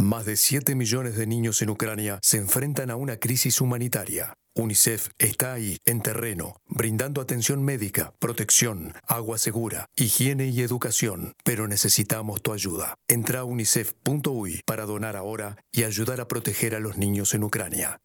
Más de 7 millones de niños en Ucrania se enfrentan a una crisis humanitaria. UNICEF está ahí, en terreno, brindando atención médica, protección, agua segura, higiene y educación. Pero necesitamos tu ayuda. Entra a unicef.uy para donar ahora y ayudar a proteger a los niños en Ucrania.